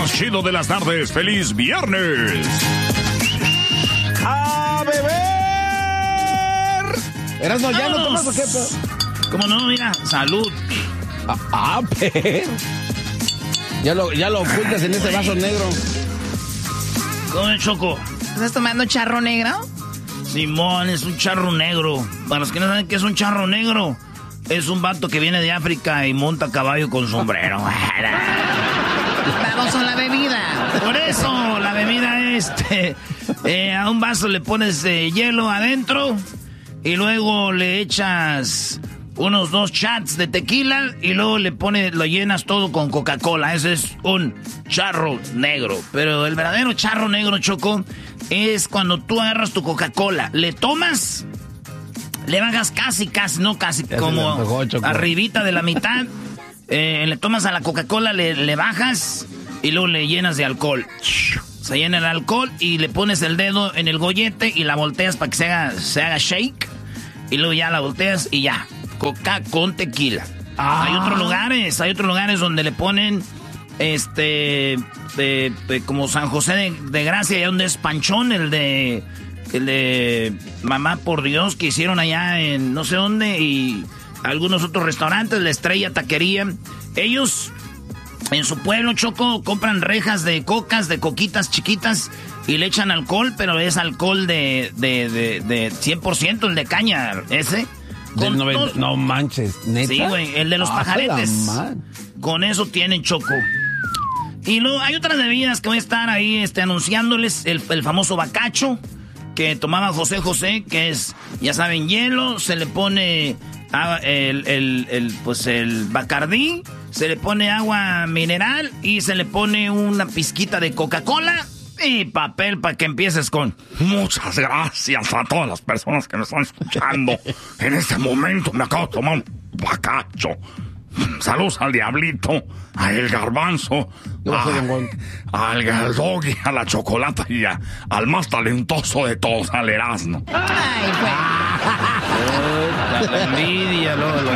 más chido de las tardes. ¡Feliz viernes! ¡A beber! Erasmo, ¿ya no tomas o qué? ¿Cómo no? Mira, salud. Pero... Ya lo ocultas en ese vaso negro. ¿Cómo es, Choco? ¿Estás tomando charro negro? Simón, es un charro negro. Para los que no saben qué es un charro negro, es un vato que viene de África y monta caballo con sombrero. Vamos a la bebida. Por eso, la bebida es... a un vaso le pones hielo adentro y luego le echas unos 2 shots de tequila y luego lo llenas todo con Coca-Cola. Ese es un charro negro. Pero el verdadero charro negro, Choco, es cuando tú agarras tu Coca-Cola, le tomas, le bajas casi, como arribita de la mitad, le tomas a la Coca-Cola, le bajas y luego le llenas de alcohol. Se llena el alcohol y le pones el dedo en el gollete y la volteas para que se haga shake. Y luego ya la volteas y ya. Coca con tequila. Hay otros lugares donde le ponen como San José de Gracia, allá donde es Panchón, el de Mamá por Dios, que hicieron allá en no sé dónde, y algunos otros restaurantes, La Estrella Taquería. Ellos en su pueblo, Choco, compran rejas de cocas, de coquitas chiquitas y le echan alcohol, pero es alcohol de 100%, el de caña, ese. No manches, ¿neta? Sí, güey, el de los pajaretes. Con eso tienen, Choco. Y luego hay otras bebidas que voy a estar ahí anunciándoles. El famoso bacacho que tomaba José José, que es, ya saben, hielo. Se le pone el Bacardí, se le pone agua mineral y se le pone una pizquita de Coca-Cola. Y papel para que empieces con muchas gracias a todas las personas que me están escuchando. En este momento me acabo de tomar un bacacho. Saludos al Diablito, a El Garbanzo, al Doggy, a la Chocolata y al más talentoso de todos, al Erasmo. Ay, la envidia, luego.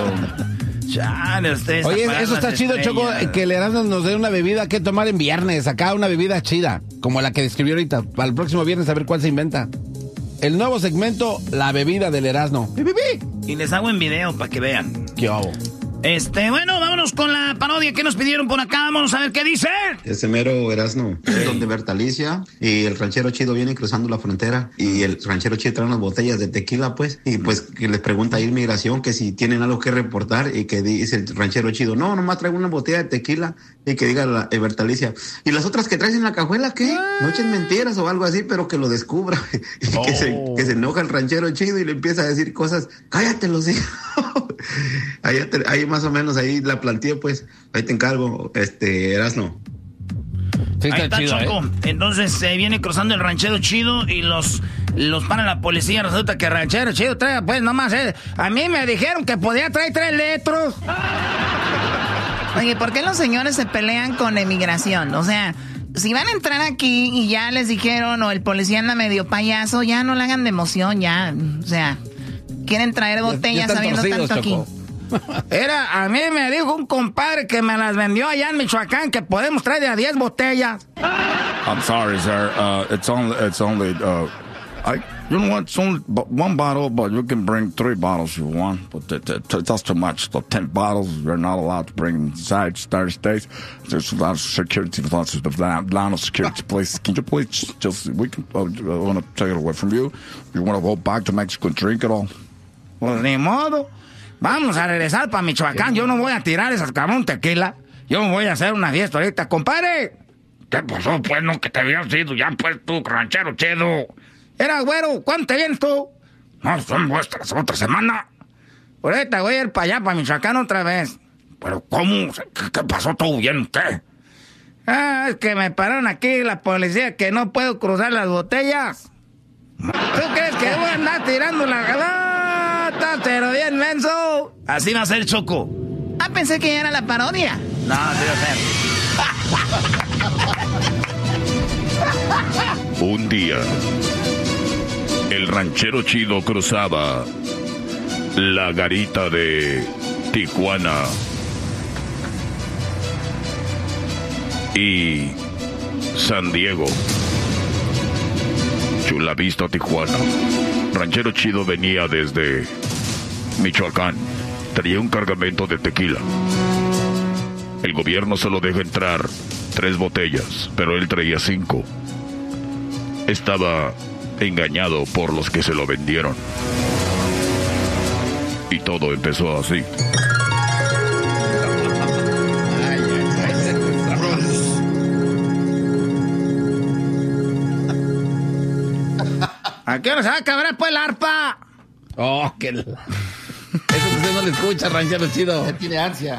Oye, eso está chido, Choco, que el Erasmo nos dé una bebida que tomar en viernes. Acá una bebida chida, como la que describió ahorita. Para el próximo viernes a ver cuál se inventa. El nuevo segmento, la bebida del Erasmo. Y les hago en video para que vean. ¿Qué hago? Bueno, vámonos con la parodia que nos pidieron por acá. Vamos a ver qué dice. Ese mero Erasmo, donde Bertalicia y el ranchero chido vienen cruzando la frontera y el ranchero chido trae unas botellas de tequila, pues, y pues que les pregunta a Inmigración que si tienen algo que reportar y que dice el ranchero chido, no, nomás traigo una botella de tequila, y que diga Bertalicia, ¿y las otras que traes en la cajuela qué? No echen mentiras o algo así, pero que lo descubra. Y que se enoja el ranchero chido y le empieza a decir cosas, cállate los hijos. Ahí más o menos, ahí la planteé, pues, ahí te encargo, Erasmo. Sí, ahí está, chido, Choco. Entonces se viene cruzando el ranchero chido y los para la policía. Resulta que el ranchero chido trae, pues, nomás, a mí me dijeron que podía traer 3 litros. Oye, ¿por qué los señores se pelean con la inmigración? O sea, si van a entrar aquí y ya les dijeron, o el policía anda medio payaso, ya no le hagan de emoción, ya. O sea, quieren traer botellas sabiendo tanto aquí. A mí me dijo un compadre que me las vendió allá en Michoacán que podemos traer de a 10 botellas. I'm sorry, sir. It's only you know what? It's only 1 bottle, but you can bring 3 bottles if you want. But that's too much. The 10 bottles you're not allowed to bring inside the United States. There's a lot of security, lots of security places. Can you please we want to take it away from you? You want to go back to Mexico and drink it all? Pues ni modo. Vamos a regresar para Michoacán. Yo no voy a tirar esas cabrón tequila. Yo voy a hacer una fiesta ahorita, compadre. ¿Qué pasó, pues? No, que te habías ido ya, pues, tú, ranchero chido. Güero, ¿cuándo te vienes tú? No, son vuestras otra semana. Ahorita voy a ir para allá, para Michoacán otra vez. ¿Pero cómo? ¿Qué pasó? ¿Todo bien? ¿Qué? Es que me pararon aquí la policía que no puedo cruzar las botellas. ¿Tú crees que voy a andar tirando la gata? Pero bien menso. Así va a ser, Choco. Pensé que ya era la parodia. No, así va a ser. Un día, el ranchero chido cruzaba la garita de Tijuana y San Diego. Chula Vista, Tijuana. Ranchero Chido venía desde Michoacán. Traía un cargamento de tequila. El gobierno solo deja entrar 3 botellas, pero él traía 5. Estaba engañado por los que se lo vendieron. Y todo empezó así. ¿A qué hora se va a acabar pues el arpa? Oh, que... Eso usted no le escucha, ranchero chido. Ya tiene ansia.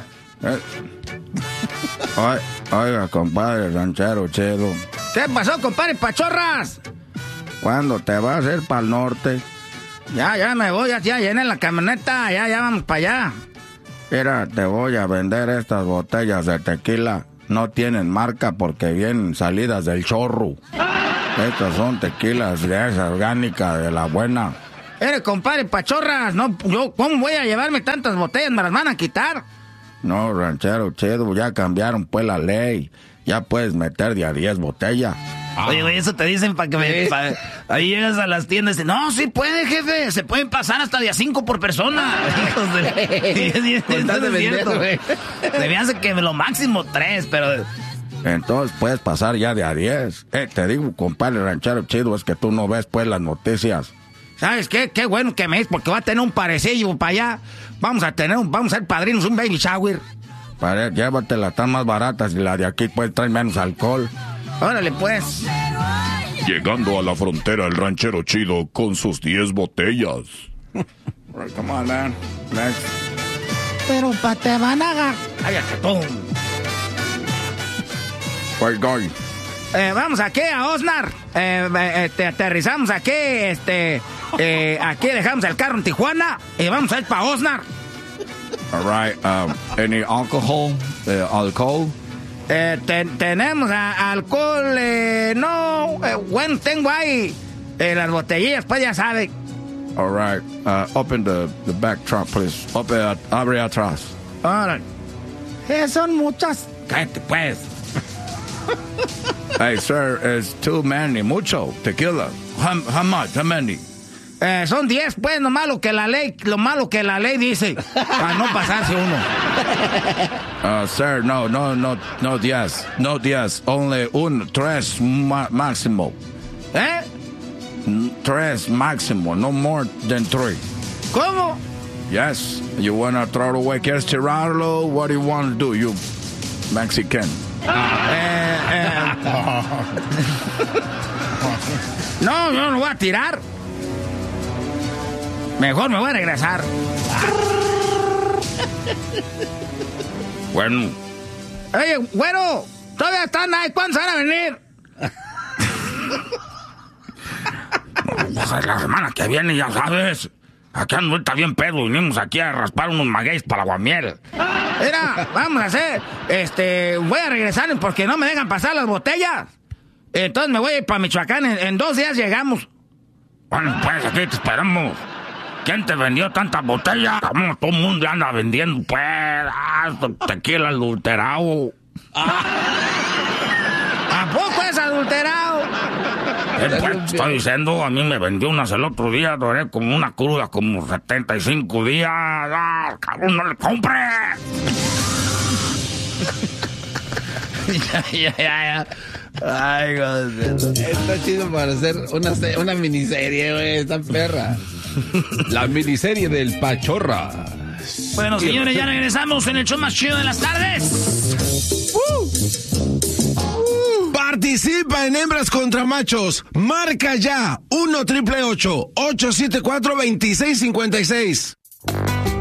Oiga, compadre ranchero chido. ¿Qué pasó, compadre Pachorras? ¿Cuándo te vas a ir para el norte? Ya me voy, ya llené la camioneta, ya vamos para allá. Mira, te voy a vender estas botellas de tequila. No tienen marca porque vienen salidas del chorro. Estas son tequilas de esa orgánica, de la buena. Compadre Pachorras, no, yo, ¿cómo voy a llevarme tantas botellas? ¿Me las van a quitar? No, ranchero chido, ya cambiaron pues la ley. Ya puedes meter de a 10 botellas. Oye, güey, eso te dicen para que ahí llegas a las tiendas y dicen, no, sí puede, jefe, se pueden pasar hasta de a 5 por persona. Hijos de... Se me hace que lo máximo 3, pero... Entonces puedes pasar ya de a 10. Te digo, compadre ranchero chido, es que tú no ves pues las noticias. ¿Sabes qué? Qué bueno que me es, porque va a tener un parecillo para allá. Vamos a ser padrinos, un baby shower. Llévatelas, están más baratas y la de aquí pues trae menos alcohol. Órale pues. Llegando a la frontera el ranchero chido con sus 10 botellas. Come on, man. Next. Pero te van a agarrar. Cállate tú. Where going? Vamos aquí a Osnar. Aterrizamos aquí, aquí dejamos el carro en Tijuana y vamos a ir para Osnar. All right. Any alcohol? Alcohol? Tenemos alcohol, no. Bueno, tengo ahí las botellillas, pues ya sabe. All right. Open the back trunk, please. Abre atrás. Ahora. Son muchas. Cállate, pues. Hey, sir, it's too many. Mucho tequila. How much? How many? Son 10, pues, lo malo que la ley dice, para no pasarse uno. Sir, no 10. No 10. Only 3 máximo. 3 máximo, no more than 3. ¿Cómo? Yes. You wanna throw it away? ¿Quieres tirarlo? What do you want to do, you Mexican? No, yo no lo voy a tirar. Mejor me voy a regresar. Bueno. Oye, güero, todavía están ahí. ¿Cuándo van a venir? La semana que viene, ya sabes. Aquí ando ahorita bien pedo. Vinimos aquí a raspar unos magueyes para la aguamiel. Mira, vamos a hacer. Voy a regresar porque no me dejan pasar las botellas. Entonces me voy a ir para Michoacán. En 2 días llegamos. Bueno, pues aquí te esperamos. ¿Quién te vendió tantas botellas? Como todo el mundo anda vendiendo, pues, tequila adulterado. ¿A poco es adulterado? Pues, estoy diciendo, a mí me vendió unas el otro día, duré como una cruda, como 75 días. ¡Cabrón, no le compre! ya. Ay, God. Está chido para hacer una miniserie, güey, esta perra. La miniserie del Pachorra. Bueno, señores, ya regresamos en el show más chido de las tardes. Participa en Hembras contra Machos. Marca ya 1-888-874-2656.